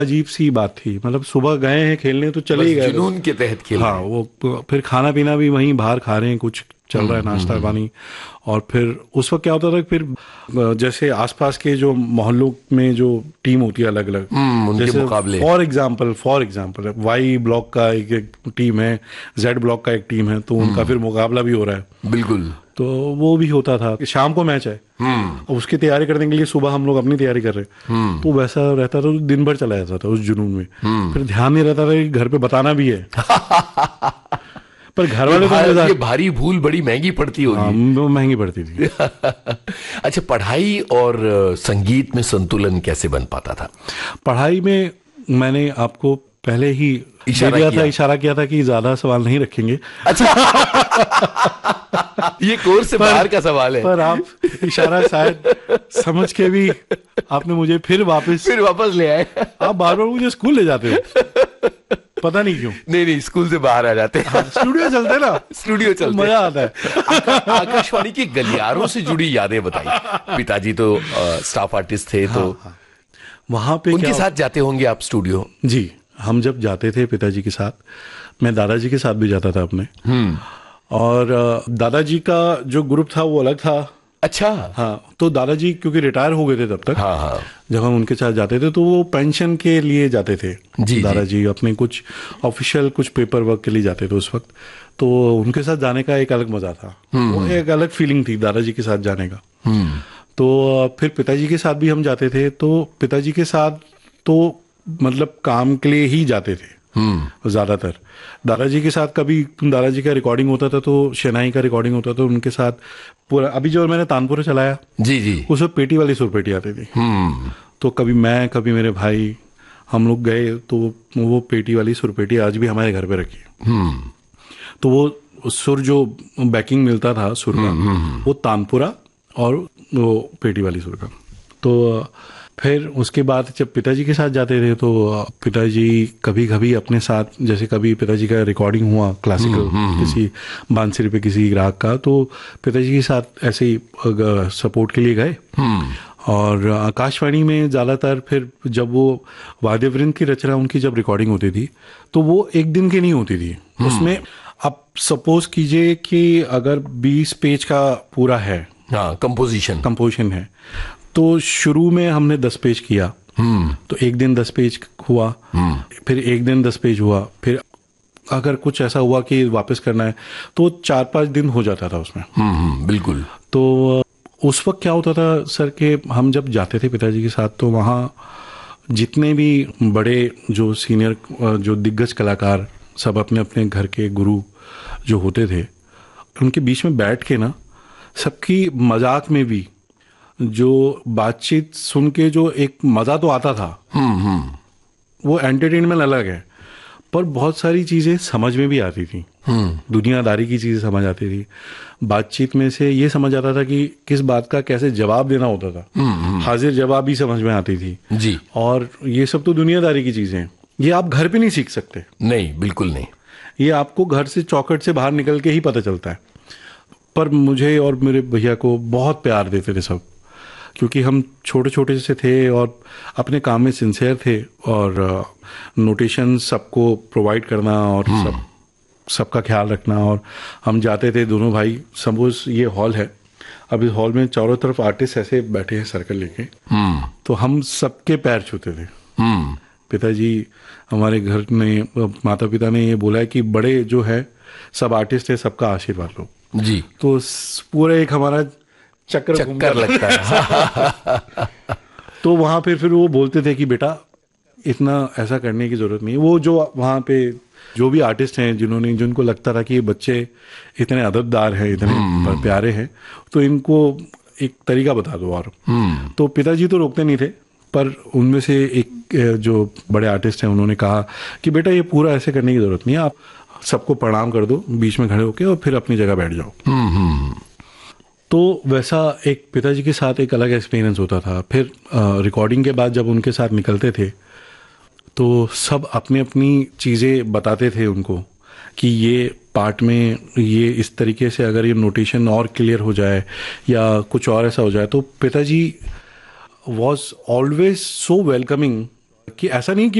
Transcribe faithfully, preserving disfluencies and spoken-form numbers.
अजीब सी बात थी, मतलब सुबह गए हैं खेलने तो चले ही बस गए। जुनून के तहत खेल हाँ, रहे हैं। वो फिर खाना पीना भी वहीं बाहर खा रहे हैं, कुछ चल रहा है नाश्ता पानी। और फिर उस वक्त क्या होता था कि फिर अ, जैसे आसपास के जो मोहल्लों में जो टीम होती है अलग अलग, हम्म, उनके जैसे मुकाबले। For example for example Y block का एक, एक टीम है, जेड ब्लॉक का एक टीम है, तो उनका फिर मुकाबला भी हो रहा है। बिल्कुल। तो वो भी होता था कि शाम को मैच है, अब उसकी तैयारी करने के लिए सुबह हम लोग अपनी तैयारी कर रहे हैं, तो वैसा रहता था, तो दिन भर चला जाता था उस जुनून में। फिर ध्यान नहीं रहता था कि घर पे बताना भी है। पर घर ये, वाले तो भा, ये मजेदार। भारी भूल बड़ी महंगी पड़ती हाँ, होगी। वो महंगी पड़ती थी। अच्छा, पढ़ाई और अ, संगीत में संतुलन कैसे बन पाता था? पढ़ाई में मैंने आपको पहले ही दे इशारा दिया था, किया। इशारा किया था कि ज्यादा सवाल नहीं रखेंगे। अच्छा। ये कोर्स से पर बाहर का सवाल है। पर आप इशारा शायद समझ के भी आपने मुझे फिर वापस, फिर वापस ले आए। आप बार बार मुझे स्कूल ले जाते हो, पता नहीं क्यों। नहीं नहीं, स्कूल से बाहर आ जाते हैं। हाँ, स्टूडियो चलते ना, स्टूडियो तो चलते मजा आता है। आका- आकाशवाणी के गलियारों से जुड़ी यादें बताई। पिताजी तो स्टाफ आर्टिस्ट थे, तो हाँ, वहां पे उनके क्या, साथ जाते होंगे आप स्टूडियो? जी, हम जब जाते थे पिताजी के साथ, मैं दादाजी के साथ भी जाता था अपने। और अ, दादाजी का जो ग्रुप था वो अलग था। अच्छा। हाँ, तो दादाजी क्योंकि रिटायर हो गए थे तब तक, हाँ हाँ। जब हम उनके साथ जाते थे तो वो पेंशन के लिए जाते थे। जी, दादाजी अपने कुछ ऑफिशियल कुछ पेपर वर्क के लिए जाते थे उस वक्त, तो उनके साथ जाने का एक अलग मजा था, वो एक अलग फीलिंग थी दादाजी के साथ जाने का। तो अ, फिर पिताजी के साथ भी हम जाते थे, तो पिताजी के साथ तो मतलब काम के लिए ही जाते थे ज्यादातर। दादाजी के साथ कभी दादाजी का रिकॉर्डिंग होता था, तो शहनाई का रिकॉर्डिंग होता था उनके साथ पूरा। अभी जो मैंने तानपुरा चलाया, जी जी। उस वक्त पेटी वाली सुरपेटी आती थी, तो कभी मैं कभी मेरे भाई हम लोग गए, तो वो पेटी वाली सुरपेटी आज भी हमारे घर पे रखी है। तो वो सुर जो बैकिंग मिलता था सुर का, वो तानपुरा और वो पेटी वाली सुर का। तो फिर उसके बाद जब पिताजी के साथ जाते थे, तो पिताजी कभी कभी अपने साथ, जैसे कभी पिताजी का रिकॉर्डिंग हुआ क्लासिकल किसी बांसुरी पे किसी राग का, तो पिताजी के साथ ऐसे ही सपोर्ट के लिए गए। और आकाशवाणी में ज़्यादातर फिर जब वो वाद्यवृंद की रचना उनकी जब रिकॉर्डिंग होती थी, तो वो एक दिन की नहीं होती थी। उसमें आप सपोज कीजिए कि अगर बीस पेज का पूरा है, हाँ, कंपोजिशन कंपोजिशन है, तो शुरू में हमने दस पेज किया, तो एक दिन दस पेज हुआ, फिर एक दिन दस पेज हुआ, फिर अगर कुछ ऐसा हुआ कि वापस करना है तो चार पांच दिन हो जाता था उसमें। हम्म हम्म, बिल्कुल। तो उस वक्त क्या होता था सर कि हम जब जाते थे पिताजी के साथ, तो वहाँ जितने भी बड़े जो सीनियर जो दिग्गज कलाकार सब अपने अपने घर के गुरु जो होते थे, उनके बीच में बैठ के ना, सबकी मजाक में भी जो बातचीत सुन के जो एक मजा तो आता था, वो एंटरटेनमेंट अलग है, पर बहुत सारी चीजें समझ में भी आती थी। दुनियादारी की चीजें समझ आती थी, बातचीत में से ये समझ आता था कि किस बात का कैसे जवाब देना होता था, हाजिर जवाब भी समझ में आती थी जी। और ये सब तो दुनियादारी की चीजें हैं, ये आप घर पे नहीं सीख सकते। नहीं, बिल्कुल नहीं। ये आपको घर से चौखट से बाहर निकल के ही पता चलता है। पर मुझे और मेरे भैया को बहुत प्यार देते थे सब, क्योंकि हम छोटे छोटे से थे और अपने काम में सिंसियर थे, और नोटेशन सबको प्रोवाइड करना और सब सबका ख्याल रखना। और हम जाते थे दोनों भाई, सपोज ये हॉल है, अब इस हॉल में चारों तरफ आर्टिस्ट ऐसे बैठे हैं सर्कल लेके, तो हम सबके पैर छूते थे। पिताजी हमारे घर में, माता पिता ने ये बोला है कि बड़े जो है सब आर्टिस्ट है, सबका आशीर्वाद लो जी। तो पूरा एक हमारा चक्कर चक्कर लगता है। तो वहां पे फिर वो बोलते थे कि बेटा इतना ऐसा करने की जरूरत नहीं है। वो जो वहां पे जो भी आर्टिस्ट हैं जिन्होंने जिनको लगता था कि ये बच्चे इतने अदबदार हैं, इतने प्यारे हैं, तो इनको एक तरीका बता दो। और तो पिताजी तो रोकते नहीं थे, पर उनमें से एक जो बड़े आर्टिस्ट हैं उन्होंने कहा कि बेटा ये पूरा ऐसे करने की जरूरत नहीं है, आप सबको प्रणाम कर दो बीच में खड़े होके और फिर अपनी जगह बैठ जाओ। तो वैसा एक पिताजी के साथ एक अलग एक्सपीरियंस होता था। फिर रिकॉर्डिंग के बाद जब उनके साथ निकलते थे, तो सब अपनी अपनी चीज़ें बताते थे उनको कि ये पार्ट में ये इस तरीके से अगर ये नोटेशन और क्लियर हो जाए या कुछ और ऐसा हो जाए, तो पिताजी वॉज ऑलवेज सो वेलकमिंग कि ऐसा नहीं कि